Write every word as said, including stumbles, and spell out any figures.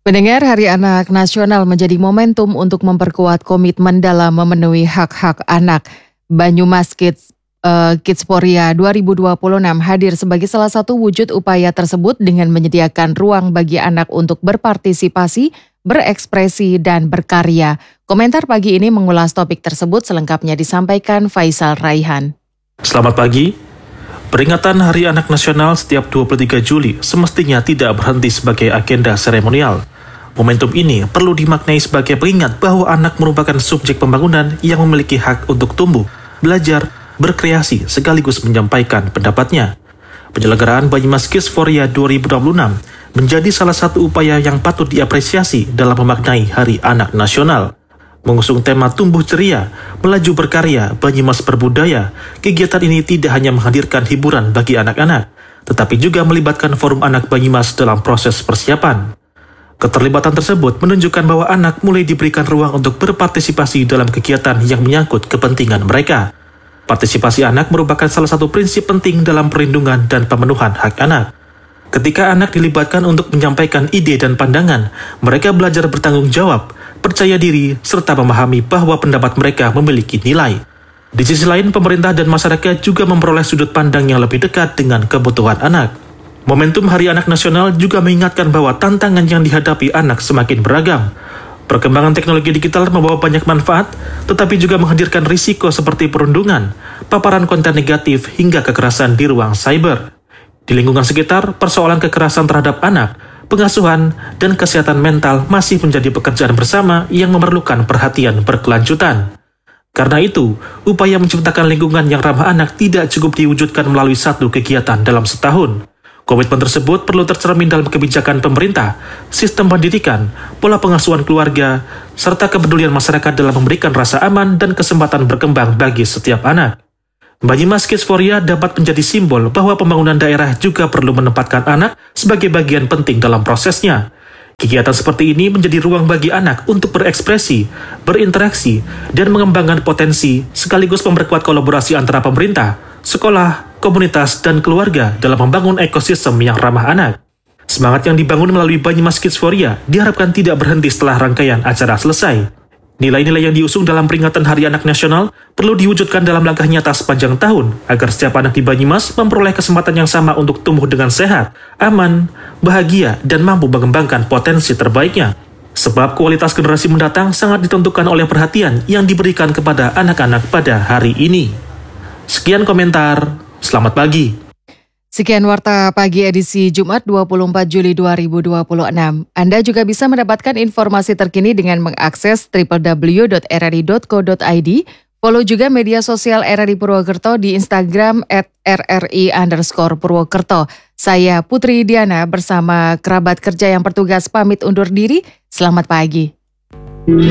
Pendengar, Hari Anak Nasional menjadi momentum untuk memperkuat komitmen dalam memenuhi hak-hak anak. Banyumas Kids uh, Kidsporia dua ribu dua puluh enam hadir sebagai salah satu wujud upaya tersebut dengan menyediakan ruang bagi anak untuk berpartisipasi, berekspresi, dan berkarya. Komentar pagi ini mengulas topik tersebut, selengkapnya disampaikan Faisal Raihan. Selamat pagi. Peringatan Hari Anak Nasional setiap dua puluh tiga Juli semestinya tidak berhenti sebagai agenda seremonial. Momentum ini perlu dimaknai sebagai pengingat bahwa anak merupakan subjek pembangunan yang memiliki hak untuk tumbuh, belajar, berkreasi, sekaligus menyampaikan pendapatnya. Penyelenggaraan Banyumas Kidsporia dua ribu dua puluh enam menjadi salah satu upaya yang patut diapresiasi dalam memaknai Hari Anak Nasional. Mengusung tema tumbuh ceria, melaju berkarya, Banyumas berbudaya, kegiatan ini tidak hanya menghadirkan hiburan bagi anak-anak, tetapi juga melibatkan forum anak Banyumas dalam proses persiapan. Keterlibatan tersebut menunjukkan bahwa anak mulai diberikan ruang untuk berpartisipasi dalam kegiatan yang menyangkut kepentingan mereka. Partisipasi anak merupakan salah satu prinsip penting dalam perlindungan dan pemenuhan hak anak. Ketika anak dilibatkan untuk menyampaikan ide dan pandangan, mereka belajar bertanggung jawab, percaya diri, serta memahami bahwa pendapat mereka memiliki nilai. Di sisi lain, pemerintah dan masyarakat juga memperoleh sudut pandang yang lebih dekat dengan kebutuhan anak. Momentum Hari Anak Nasional juga mengingatkan bahwa tantangan yang dihadapi anak semakin beragam. Perkembangan teknologi digital membawa banyak manfaat, tetapi juga menghadirkan risiko seperti perundungan, paparan konten negatif, hingga kekerasan di ruang cyber. Di lingkungan sekitar, persoalan kekerasan terhadap anak, pengasuhan, dan kesehatan mental masih menjadi pekerjaan bersama yang memerlukan perhatian berkelanjutan. Karena itu, upaya menciptakan lingkungan yang ramah anak tidak cukup diwujudkan melalui satu kegiatan dalam setahun. Komitmen tersebut perlu tercermin dalam kebijakan pemerintah, sistem pendidikan, pola pengasuhan keluarga, serta kepedulian masyarakat dalam memberikan rasa aman dan kesempatan berkembang bagi setiap anak. Banyumas Kidsporia dapat menjadi simbol bahwa pembangunan daerah juga perlu menempatkan anak sebagai bagian penting dalam prosesnya. Kegiatan seperti ini menjadi ruang bagi anak untuk berekspresi, berinteraksi, dan mengembangkan potensi, sekaligus memperkuat kolaborasi antara pemerintah, sekolah, komunitas, dan keluarga dalam membangun ekosistem yang ramah anak. Semangat yang dibangun melalui Banyumas Kidsporia diharapkan tidak berhenti setelah rangkaian acara selesai. Nilai-nilai yang diusung dalam peringatan Hari Anak Nasional perlu diwujudkan dalam langkah nyata sepanjang tahun agar setiap anak di Banyumas memperoleh kesempatan yang sama untuk tumbuh dengan sehat, aman, bahagia, dan mampu mengembangkan potensi terbaiknya. Sebab kualitas generasi mendatang sangat ditentukan oleh perhatian yang diberikan kepada anak-anak pada hari ini. Sekian komentar, selamat pagi. Sekian Warta Pagi edisi Jumat dua puluh empat Juli dua ribu dua puluh enam. Anda juga bisa mendapatkan informasi terkini dengan mengakses w w w dot r r i dot co dot i d. Follow juga media sosial R R I Purwokerto di Instagram at r r i underscore Purwokerto. Saya Putri Diana bersama kerabat kerja yang bertugas pamit undur diri. Selamat pagi.